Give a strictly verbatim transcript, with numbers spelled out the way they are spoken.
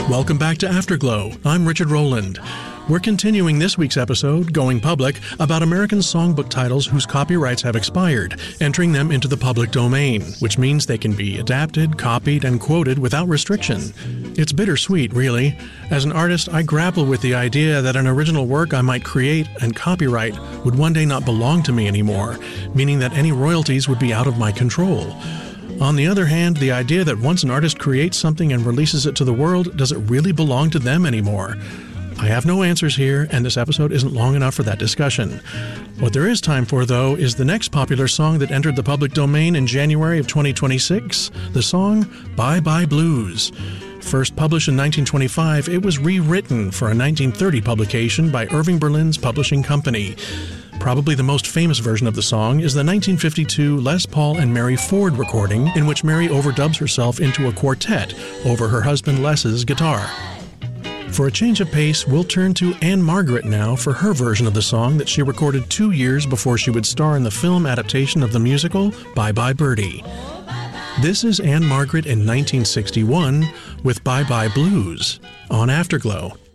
Welcome back to Afterglow. I'm Richard Rowland. We're continuing this week's episode, Going Public, about American songbook titles whose copyrights have expired, entering them into the public domain, which means they can be adapted, copied, and quoted without restriction. It's bittersweet, really. As an artist, I grapple with the idea that an original work I might create and copyright would one day not belong to me anymore, meaning that any royalties would be out of my control. On the other hand, the idea that once an artist creates something and releases it to the world, does it really belong to them anymore? I have no answers here, and this episode isn't long enough for that discussion. What there is time for, though, is the next popular song that entered the public domain in January of twenty twenty-six, the song Bye Bye Blues. First published in nineteen twenty-five, it was rewritten for a nineteen thirty publication by Irving Berlin's publishing company. Probably the most famous version of the song is the nineteen fifty-two Les Paul and Mary Ford recording, in which Mary overdubs herself into a quartet over her husband Les's guitar. For a change of pace, we'll turn to Ann-Margret now for her version of the song that she recorded two years before she would star in the film adaptation of the musical Bye Bye Birdie. This is Ann-Margret in nineteen sixty-one with Bye Bye Blues on Afterglow.